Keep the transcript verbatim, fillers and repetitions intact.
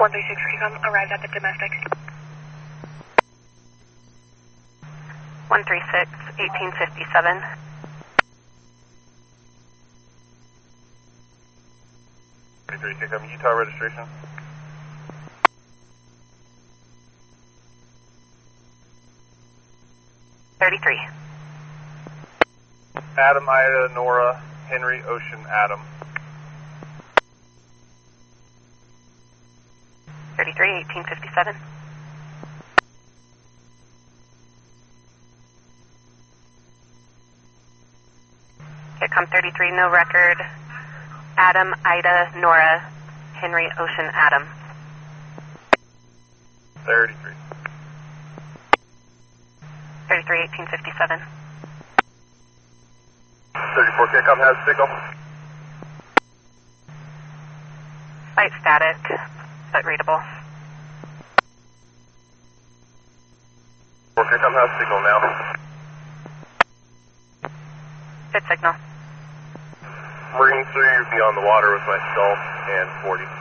one three six Recom arrived at the domestic. one three six, eighteen fifty-seven. thirty-three, take up Utah registration. thirty-three. Adam, Ida, Nora, Henry, Ocean, Adam. thirty-three, eighteen fifty-seven. Here come thirty-three, no record. Adam, Ida, Nora, Henry, Ocean, Adam. thirty-three. thirty-three, eighteen fifty-seven. thirty-four, K-Com has signal. Slight static, but readable. four, K-Com has signal now. Good signal. Marine three, you're beyond the water with my stealth and forty.